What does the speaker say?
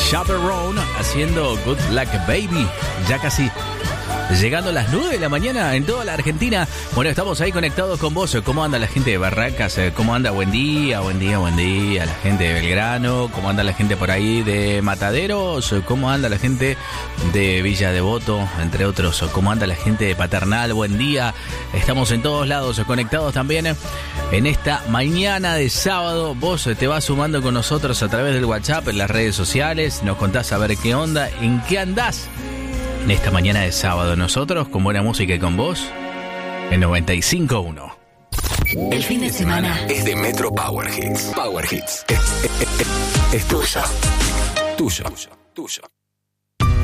Chaperone haciendo Good Luck Baby. Ya casi llegando a las 9 de la mañana en toda la Argentina. Bueno, estamos ahí conectados con vos. ¿Cómo anda la gente de Barracas? ¿Cómo anda? Buen día, buen día, buen día. La gente de Belgrano. ¿Cómo anda la gente por ahí de Mataderos? ¿Cómo anda la gente de Villa Devoto? Entre otros. ¿Cómo anda la gente de Paternal? Buen día. Estamos en todos lados conectados también en esta mañana de sábado. Vos te vas sumando con nosotros a través del WhatsApp, en las redes sociales. Nos contás a ver qué onda, en qué andás en esta mañana de sábado. Nosotros con buena música y con vos en 95.1. El fin de semana es de Metro Power Hits. Power Hits. Es tuyo. Tuyo.